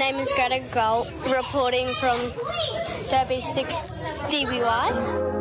name is Greta Galt, reporting from Derby 6 DBY.